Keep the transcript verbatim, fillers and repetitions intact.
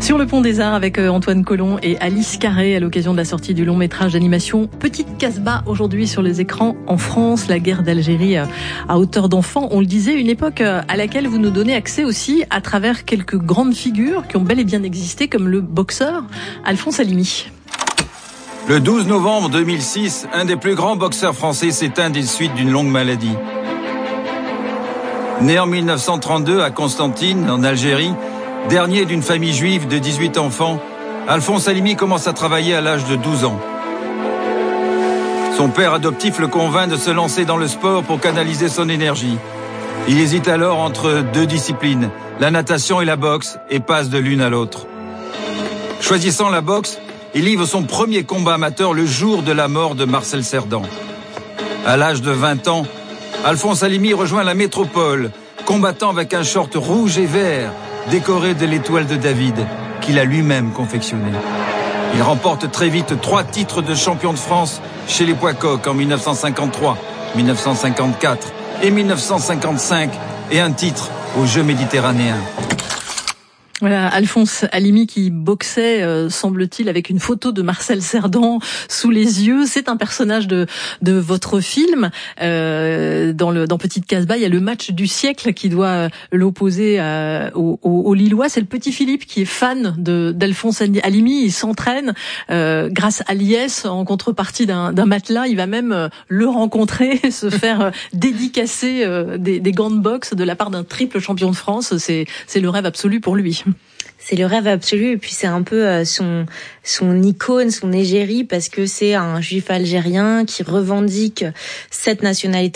Sur le pont des Arts avec Antoine Colomb et Alice Carré à l'occasion de la sortie du long métrage d'animation Petite Casbah aujourd'hui sur les écrans en France, la guerre d'Algérie à hauteur d'enfant. On le disait, une époque à laquelle vous nous donnez accès aussi à travers quelques grandes figures qui ont bel et bien existé comme le boxeur Alphonse Halimi. Le douze novembre deux mille six, un des plus grands boxeurs français s'éteint des suites d'une longue maladie. Né en mille neuf cent trente-deux à Constantine, en Algérie, dernier d'une famille juive de dix-huit enfants, Alphonse Halimi commence à travailler à l'âge de douze ans. Son père adoptif le convainc de se lancer dans le sport pour canaliser son énergie. Il hésite alors entre deux disciplines, la natation et la boxe, et passe de l'une à l'autre. Choisissant la boxe, il livre son premier combat amateur le jour de la mort de Marcel Cerdan. À l'âge de vingt ans, Alphonse Halimi rejoint la métropole, combattant avec un short rouge et vert, décoré de l'étoile de David, qu'il a lui-même confectionné. Il remporte très vite trois titres de champion de France chez les poids coqs en mille neuf cent cinquante-trois, mille neuf cent cinquante-quatre et mille neuf cent cinquante-cinq, et un titre aux Jeux méditerranéens. Voilà, Alphonse Halimi qui boxait, euh, semble-t-il, avec une photo de Marcel Cerdan sous les yeux. C'est un personnage de de votre film. Euh, dans le dans Petite Casbah, il y a le match du siècle qui doit l'opposer euh, au, au, au Lillois. C'est le petit Philippe qui est fan de d'Alphonse Halimi. Il s'entraîne euh, grâce à Liès en contrepartie d'un d'un matelas. Il va même euh, le rencontrer, se faire euh, dédicacer euh, des, des gants de boxe de la part d'un triple champion de France. C'est c'est le rêve absolu pour lui. C'est le rêve absolu, et puis c'est un peu son son icône, son égérie, parce que c'est un juif algérien qui revendique cette nationalité